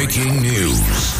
breaking news.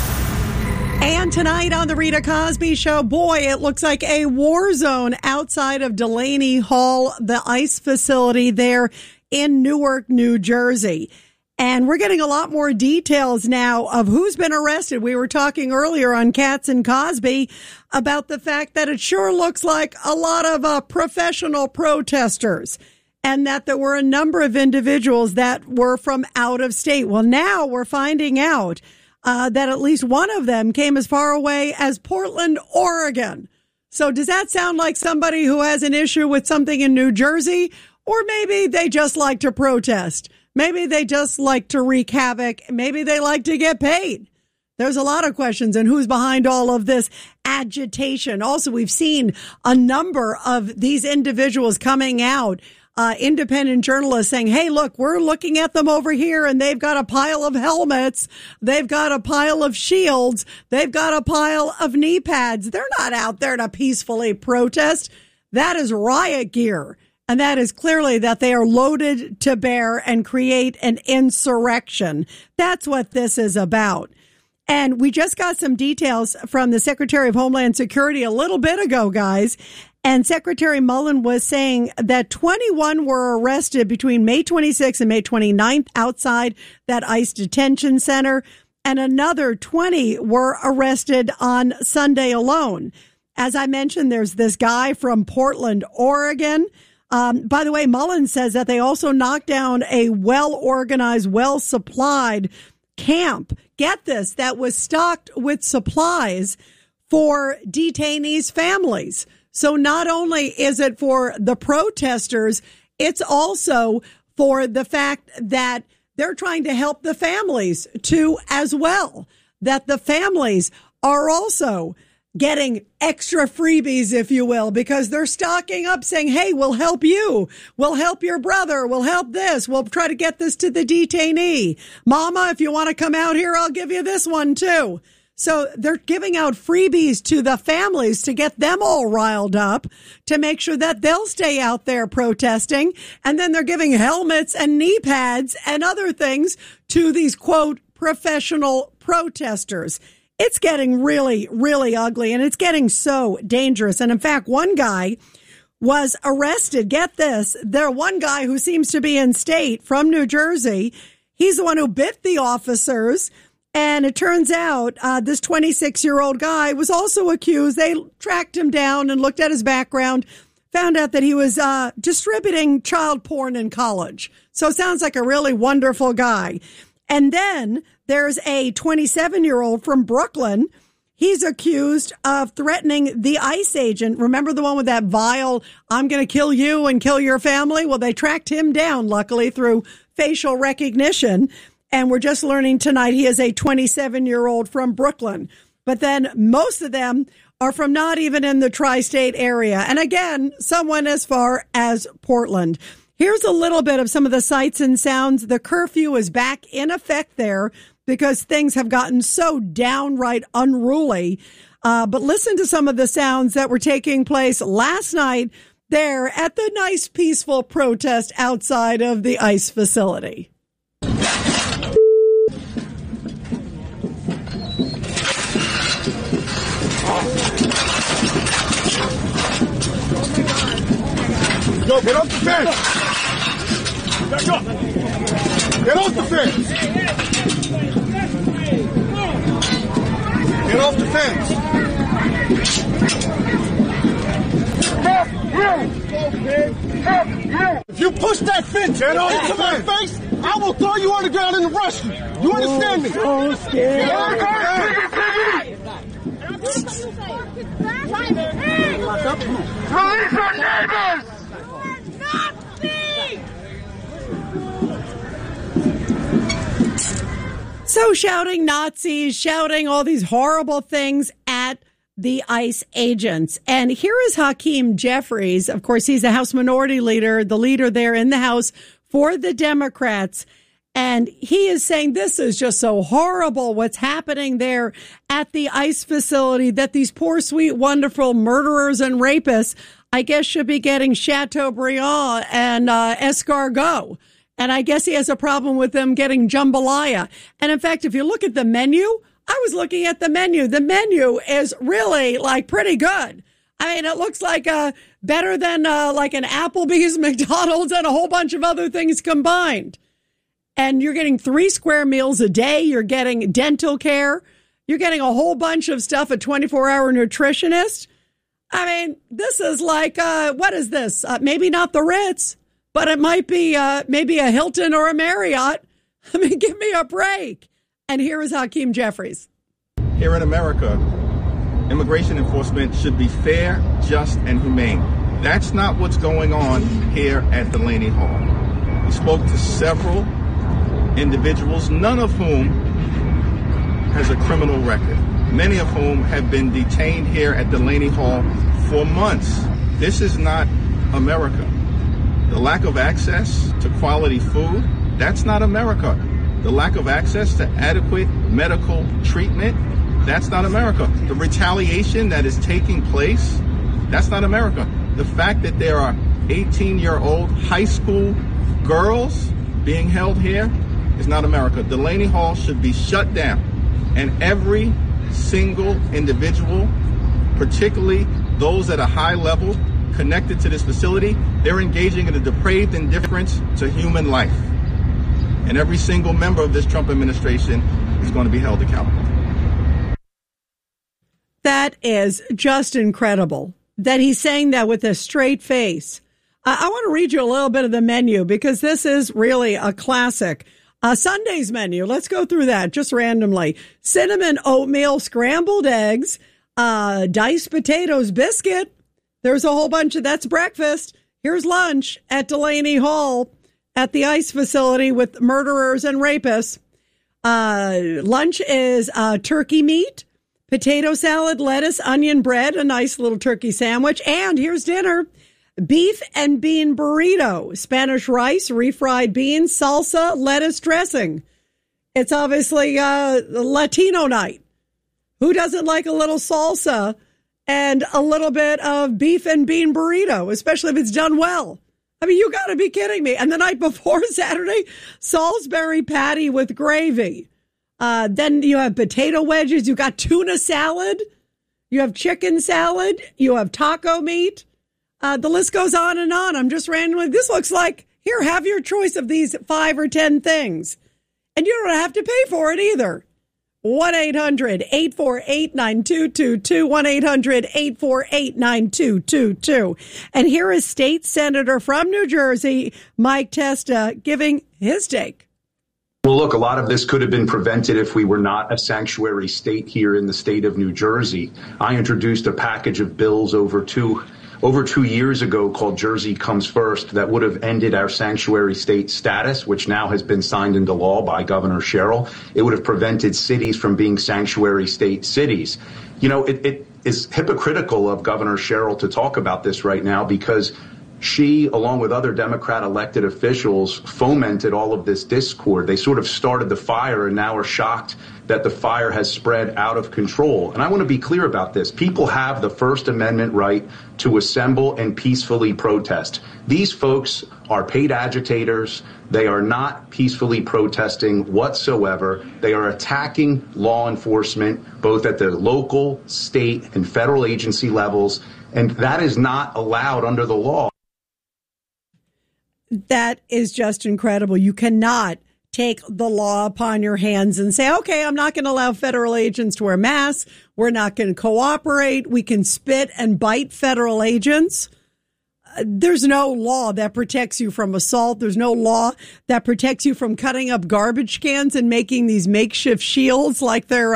And tonight on the Rita Cosby Show, boy, it looks like a war zone outside of Delaney Hall, the ICE facility there in Newark, New Jersey. And we're getting a lot more details now of who's been arrested. We were talking earlier on Katz and Cosby about the fact that it sure looks like a lot of professional protesters, and that there were a number of individuals that were from out of state. Well, now we're finding out that at least one of them came as far away as Portland, Oregon. So does that sound like somebody who has an issue with something in New Jersey? Or maybe they just like to protest. Maybe they just like to wreak havoc. Maybe they like to get paid. There's a lot of questions, and who's behind all of this agitation. Also, we've seen a number of these individuals coming out, independent journalists saying, hey, look, we're looking at them over here, and they've got a pile of helmets. They've got a pile of shields. They've got a pile of knee pads. They're not out there to peacefully protest. That is riot gear. And that is clearly that they are loaded to bear and create an insurrection. That's what this is about. And we just got some details from the Secretary of Homeland Security a little bit ago, guys. And Secretary Mullen was saying that 21 were arrested between May 26th and May 29th outside that ICE detention center. And another 20 were arrested on Sunday alone. As I mentioned, there's this guy from Portland, Oregon. By the way, Mullen says that they also knocked down a well-organized, well-supplied camp. Get this, that was stocked with supplies for detainees' families. So not only is it for the protesters, it's also for the fact that they're trying to help the families too as well, that the families are also getting extra freebies, if you will, because they're stocking up saying, hey, we'll help you. We'll help your brother. We'll help this. We'll try to get this to the detainee. Mama, if you want to come out here, I'll give you this one too. So they're giving out freebies to the families to get them all riled up to make sure that they'll stay out there protesting. And then they're giving helmets and knee pads and other things to these, quote, professional protesters. It's getting really, really ugly, and it's getting so dangerous. And in fact, one guy was arrested. Get this. There, one guy who seems to be in state from New Jersey. He's the one who bit the officers. And it turns out this 26-year-old guy was also accused. They tracked him down and looked at his background, found out that he was distributing child porn in college. So sounds like a really wonderful guy. And then there's a 27-year-old from Brooklyn. He's accused of threatening the ICE agent. Remember the one with that vile, I'm going to kill you and kill your family? Well, they tracked him down, luckily, through facial recognition. And we're just learning tonight he is a 27-year-old from Brooklyn. But then most of them are from not even in the tri-state area. And again, someone as far as Portland. Here's a little bit of some of the sights and sounds. The curfew is back in effect there because things have gotten so downright unruly. But listen to some of the sounds that were taking place last night there at the nice, peaceful protest outside of the ICE facility. Yo, get off the fence! Back up! Get off the fence! Get off the fence! If you push that fence into my face, I will throw you on the ground and rush you. You understand me? So scared. Release our neighbors! So shouting Nazis, shouting all these horrible things at the ICE agents. And here is Hakeem Jeffries. Of course, he's the House Minority Leader, the leader there in the House for the Democrats. And he is saying this is just so horrible what's happening there at the ICE facility, that these poor, sweet, wonderful murderers and rapists, I guess, should be getting Chateaubriand and escargot. And I guess he has a problem with them getting jambalaya. And in fact, if you look at the menu, I was looking at the menu. The menu is really like pretty good. I mean, it looks like better than like an Applebee's, McDonald's, and a whole bunch of other things combined. And you're getting 3 square meals a day. You're getting dental care. You're getting a whole bunch of stuff, a 24-hour nutritionist. I mean, this is like, what is this? Maybe not the Ritz, but it might be maybe a Hilton or a Marriott. I mean, give me a break. And here is Hakeem Jeffries. Here in America, immigration enforcement should be fair, just, and humane. That's not what's going on here at Delaney Hall. We spoke to several individuals, none of whom has a criminal record, many of whom have been detained here at Delaney Hall for months. This is not America. The lack of access to quality food, that's not America. The lack of access to adequate medical treatment, that's not America. The retaliation that is taking place, that's not America. The fact that there are 18-year-old high school girls being held here is not America. Delaney Hall should be shut down. And every single individual, particularly those at a high level connected to this facility, they're engaging in a depraved indifference to human life. And every single member of this Trump administration is going to be held accountable. That is just incredible that he's saying that with a straight face. I want to read you a little bit of the menu because this is really a classic. Sunday's menu. Let's go through that just randomly. Cinnamon oatmeal, scrambled eggs, diced potatoes, biscuit. There's a whole bunch of, that's breakfast. Here's lunch at Delaney Hall at the ICE facility with murderers and rapists. Lunch is turkey meat, potato salad, lettuce, onion bread, a nice little turkey sandwich. And here's dinner. Beef and bean burrito, Spanish rice, refried beans, salsa, lettuce dressing. It's obviously Latino night. Who doesn't like a little salsa and a little bit of beef and bean burrito, especially if it's done well? I mean, you got to be kidding me. And the night before Saturday, Salisbury patty with gravy. Then you have potato wedges. You got tuna salad. You have chicken salad. You have taco meat. The list goes on and on. I'm just randomly, this looks like, here, have your choice of these 5 or 10 things. And you don't have to pay for it either. 1-800-848-9222, 1-800-848-9222. And here is State Senator from New Jersey, Mike Testa, giving his take. Well, look, a lot of this could have been prevented if we were not a sanctuary state here in the state of New Jersey. I introduced a package of bills over 2 years ago called Jersey Comes First that would have ended our sanctuary state status, which now has been signed into law by Governor Sherrill. It would have prevented cities from being sanctuary state cities. You know, it is hypocritical of Governor Sherrill to talk about this right now because she, along with other Democrat elected officials, fomented all of this discord. They sort of started the fire and now are shocked that the fire has spread out of control. And I want to be clear about this. People have the First Amendment right to assemble and peacefully protest. These folks are paid agitators. They are not peacefully protesting whatsoever. They are attacking law enforcement, both at the local, state, and federal agency levels. And that is not allowed under the law. That is just incredible. You cannot take the law upon your hands and say, okay, I'm not going to allow federal agents to wear masks. We're not going to cooperate. We can spit and bite federal agents. There's no law that protects you from assault. There's no law that protects you from cutting up garbage cans and making these makeshift shields like they're,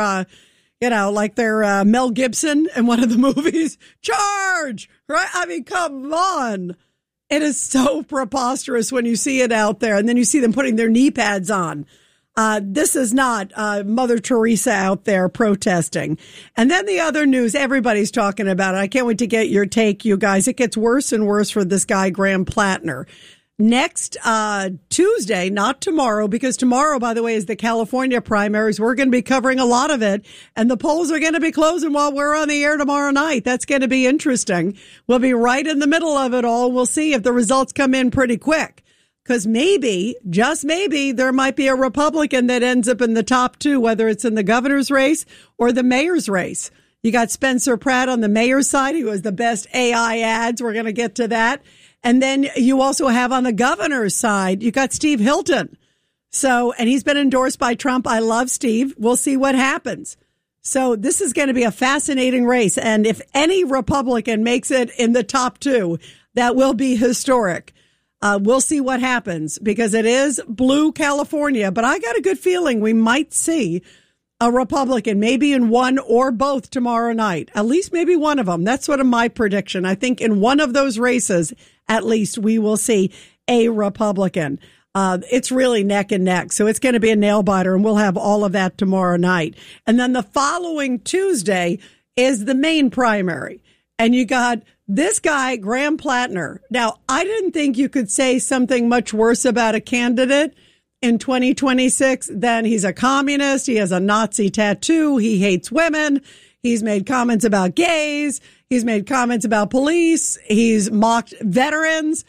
Mel Gibson in one of the movies. Charge! Right? I mean, come on. It is so preposterous when you see it out there and then you see them putting their knee pads on. This is not Mother Teresa out there protesting. And then the other news, everybody's talking about it. I can't wait to get your take, you guys. It gets worse and worse for this guy, Graham Plattner. Next Tuesday, not tomorrow, because tomorrow, by the way, is the California primaries. We're going to be covering a lot of it, and the polls are going to be closing while we're on the air tomorrow night. That's going to be interesting. We'll be right in the middle of it all. We'll see if the results come in pretty quick. because maybe, just maybe, there might be a Republican that ends up in the top 2, whether it's in the governor's race or the mayor's race. You got Spencer Pratt on the mayor's side, who has the best AI ads. We're going to get to that. And then you also have on the governor's side, you got Steve Hilton. So, and he's been endorsed by Trump. I love Steve. We'll see what happens. So this is going to be a fascinating race. And if any Republican makes it in the top 2, that will be historic. We'll see what happens because it is blue California. But I got a good feeling we might see a Republican, maybe in one or both tomorrow night, at least maybe one of them. That's sort of my prediction. I think in one of those races, at least we will see a Republican. It's really neck and neck. So it's going to be a nail biter, and we'll have all of that tomorrow night. And then the following Tuesday is the main primary. And you got this guy, Graham Plattner. Now, I didn't think you could say something much worse about a candidate in 2026 than he's a communist. He has a Nazi tattoo. He hates women. He's made comments about gays. He's made comments about police. He's mocked veterans.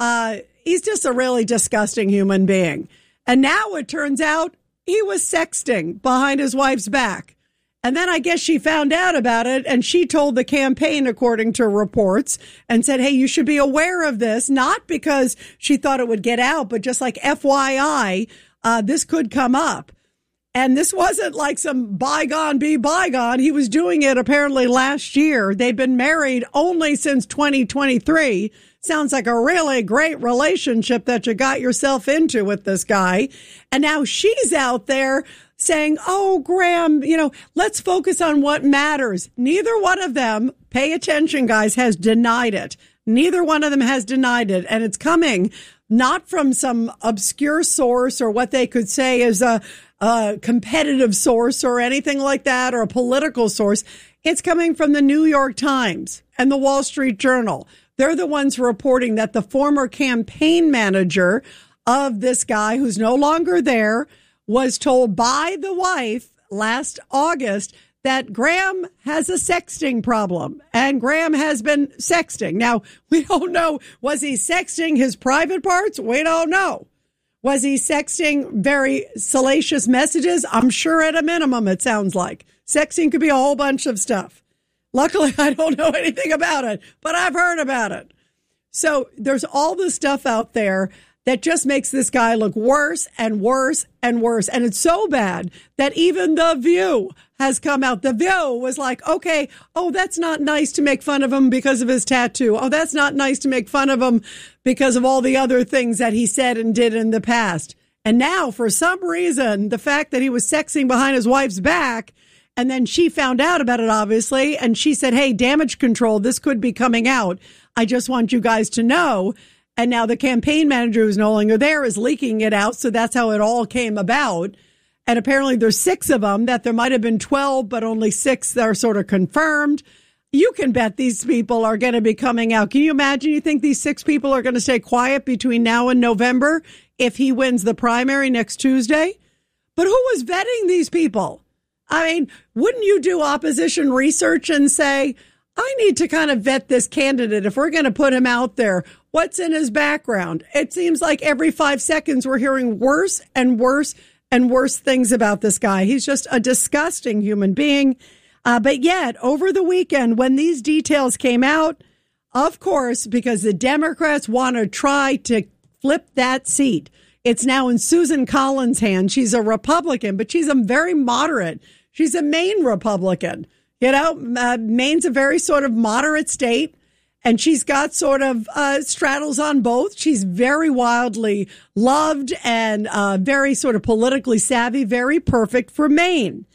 He's just a really disgusting human being. And now it turns out he was sexting behind his wife's back. And then I guess she found out about it, and she told the campaign, according to reports, and said, hey, you should be aware of this, not because she thought it would get out, but just like FYI, this could come up. And this wasn't like some bygone be bygone. He was doing it apparently last year. They've been married only since 2023. Sounds like a really great relationship that you got yourself into with this guy. And now she's out there saying, oh, Graham, let's focus on what matters. Neither one of them, pay attention, guys, has denied it. Neither one of them has denied it. And it's coming not from some obscure source or what they could say is a competitive source or anything like that, or a political source. It's coming from the New York Times and the Wall Street Journal. They're the ones reporting that the former campaign manager of this guy, who's no longer there, was told by the wife last August that Graham has a sexting problem, and Graham has been sexting. Now, we don't know, was he sexting his private parts? We don't know. Was he sexting very salacious messages? I'm sure at a minimum, it sounds like. Sexting could be a whole bunch of stuff. Luckily, I don't know anything about it, but I've heard about it. So there's all this stuff out there that just makes this guy look worse and worse and worse. And it's so bad that even The View has come out. The View was like, okay, oh, that's not nice to make fun of him because of his tattoo. Oh, that's not nice to make fun of him because of all the other things that he said and did in the past. And now, for some reason, the fact that he was sexting behind his wife's back, and then she found out about it, obviously, and she said, hey, damage control, this could be coming out. I just want you guys to know. And now the campaign manager, who's no longer there, is leaking it out. So that's how it all came about. And apparently there's 6 of them, that there might have been 12, but only 6 that are sort of confirmed. You can bet these people are going to be coming out. Can you imagine? You think these 6 people are going to stay quiet between now and November if he wins the primary next Tuesday? But who was vetting these people? I mean, wouldn't you do opposition research and say, I need to kind of vet this candidate if we're going to put him out there? What's in his background? It seems like every 5 seconds we're hearing worse and worse and worse things about this guy. He's just a disgusting human being. But yet, over the weekend, when these details came out, of course, because the Democrats want to try to flip that seat, it's now in Susan Collins' hands. She's a Republican, but she's a very moderate. She's a Maine Republican. Maine's a very sort of moderate state, and she's got sort of straddles on both. She's very wildly loved and very sort of politically savvy, very perfect for Maine.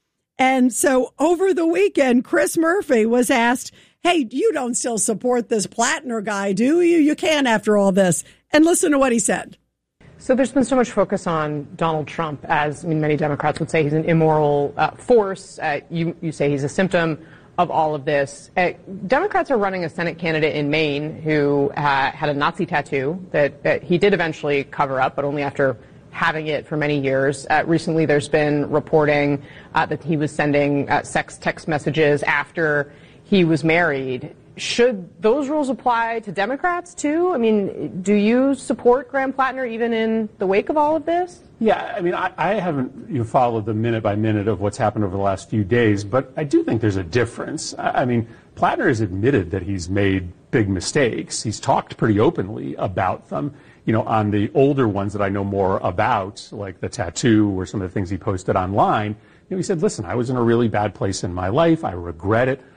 And so over the weekend, Chris Murphy was asked, hey, you don't still support this Plattner guy, do you? You can after all this. And listen to what he said. So there's been so much focus on Donald Trump, as many Democrats would say he's an immoral force. You say he's a symptom of all of this. Democrats are running a Senate candidate in Maine who had a Nazi tattoo that he did eventually cover up, but only after having it for many years. Recently, there's been reporting that he was sending sex text messages after he was married. should those rules apply to Democrats, too? I mean, do you support Graham Plattner even in the wake of all of this? Yeah, I mean, I haven't followed the minute by minute of what's happened over the last few days, but I do think there's a difference. I mean, Plattner has admitted that he's made big mistakes. He's talked pretty openly about them. On the older ones that I know more about, like the tattoo or some of the things he posted online, he said, listen, I was in a really bad place in my life. I regret it.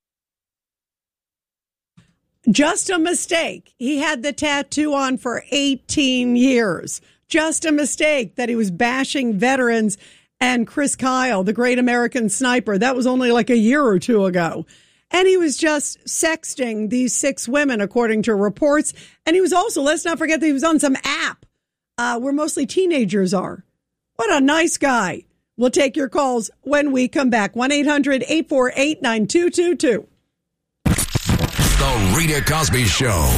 Just a mistake. He had the tattoo on for 18 years. Just a mistake that he was bashing veterans and Chris Kyle, the great American sniper. That was only like a year or two ago. And he was just sexting these 6 women, according to reports. And he was also, let's not forget that he was on some app where mostly teenagers are. What a nice guy. We'll take your calls when we come back. 1-800-848-9222. The Rita Cosby Show.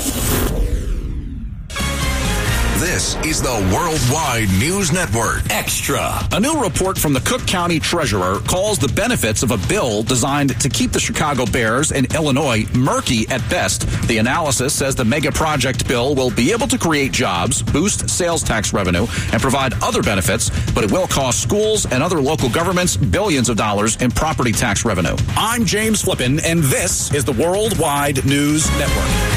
This is the Worldwide News Network. Extra. A new report from the Cook County Treasurer calls the benefits of a bill designed to keep the Chicago Bears and Illinois murky at best. The analysis says the mega project bill will be able to create jobs, boost sales tax revenue, and provide other benefits, but it will cost schools and other local governments billions of dollars in property tax revenue. I'm James Flippin, and this is the Worldwide News Network.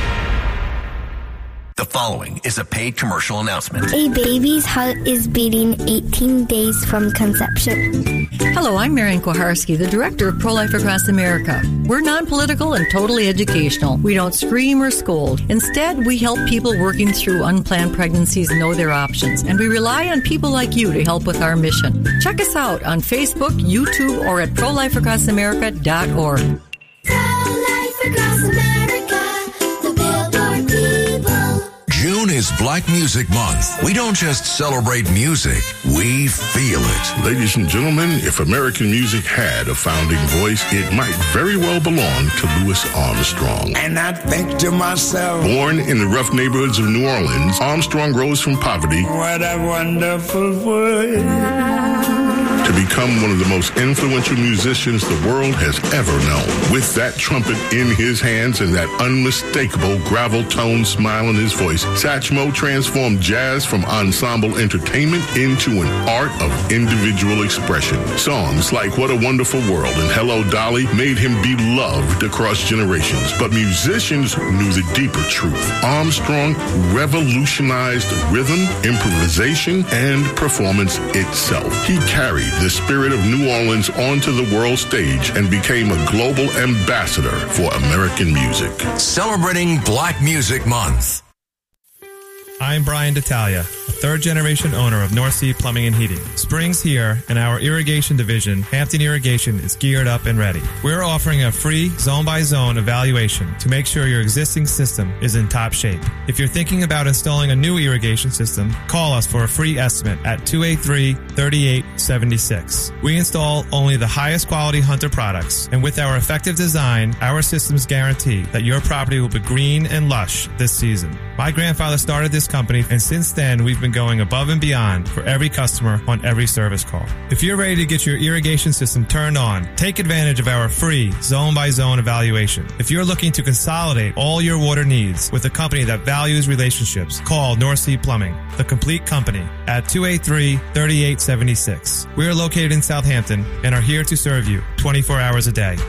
The following is a paid commercial announcement. A baby's heart is beating 18 days from conception. Hello, I'm Marian Koharski, the director of Pro-Life Across America. We're non-political and totally educational. We don't scream or scold. Instead, we help people working through unplanned pregnancies know their options, and we rely on people like you to help with our mission. Check us out on Facebook, YouTube, or at ProLifeAcrossAmerica.org. Pro-Life Across America, the Billboard people. June is Black Music Month. We don't just celebrate music, we feel it. Ladies and gentlemen, if American music had a founding voice, it might very well belong to Louis Armstrong. And I think to myself, born in the rough neighborhoods of New Orleans, Armstrong rose from poverty. What a wonderful world. To become one of the most influential musicians the world has ever known. With that trumpet in his hands and that unmistakable gravel tone smile in his voice, Satchmo transformed jazz from ensemble entertainment into an art of individual expression. Songs like What a Wonderful World and Hello Dolly made him beloved across generations. But musicians knew the deeper truth. Armstrong revolutionized rhythm, improvisation, and performance itself. He carried the spirit of New Orleans onto the world stage and became a global ambassador for American music. Celebrating Black Music Month. I'm Brian D'Italia, a third-generation owner of North Sea Plumbing and Heating. Spring's here, and our irrigation division, Hampton Irrigation, is geared up and ready. We're offering a free zone-by-zone evaluation to make sure your existing system is in top shape. If you're thinking about installing a new irrigation system, call us for a free estimate at 283-3876. We install only the highest quality Hunter products, and with our effective design, our systems guarantee that your property will be green and lush this season. My grandfather started this company, and since then, we've been going above and beyond for every customer on every service call. If you're ready to get your irrigation system turned on, take advantage of our free zone-by-zone evaluation. If you're looking to consolidate all your water needs with a company that values relationships, call North Sea Plumbing, the complete company, at 283-3876. We are located in Southampton and are here to serve you 24 hours a day.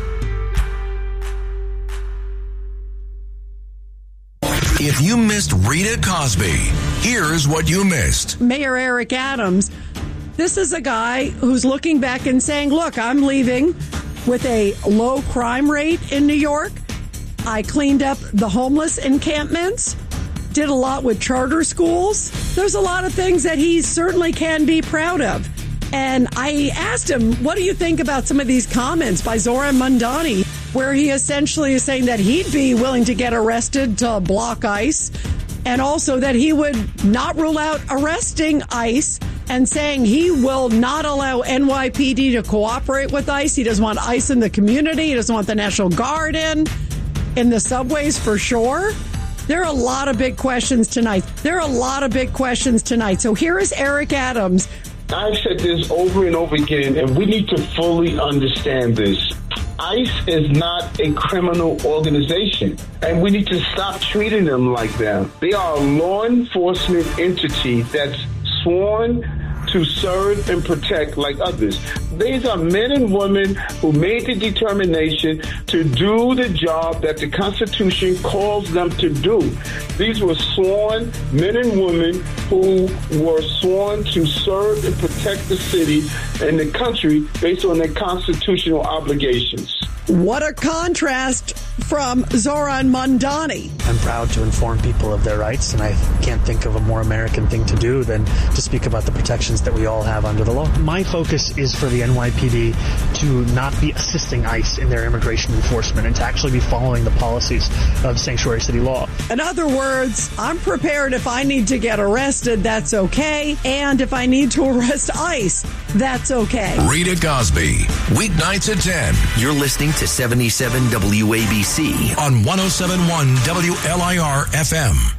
If you missed Rita Cosby, here's what you missed. Mayor Eric Adams, this is a guy who's looking back and saying, look, I'm leaving with a low crime rate in New York. I cleaned up the homeless encampments, did a lot with charter schools. There's a lot of things that he certainly can be proud of. And I asked him, what do you think about some of these comments by Zohran Mamdani, where he essentially is saying that he'd be willing to get arrested to block ICE, and also that he would not rule out arresting ICE, and saying he will not allow NYPD to cooperate with ICE. He doesn't want ICE in the community. He doesn't want the National Guard in the subways for sure. There are a lot of big questions tonight. So here is Eric Adams. I've said this over and over again, and we need to fully understand this. ICE is not a criminal organization, and we need to stop treating them like that. They are a law enforcement entity that's sworn to serve and protect like others. These are men and women who made the determination to do the job that the Constitution calls them to do. These were sworn men and women who were sworn to serve and protect the city and the country based on their constitutional obligations. What a contrast from Zoran Mondani. I'm proud to inform people of their rights, and I can't think of a more American thing to do than to speak about the protections that we all have under the law. My focus is for the NYPD to not be assisting ICE in their immigration enforcement and to actually be following the policies of sanctuary city law. In other words, I'm prepared if I need to get arrested, that's okay. And if I need to arrest ICE, that's okay. Rita Cosby, weeknights at 10. You're listening to 77 WABC on 107.1 WLIR FM.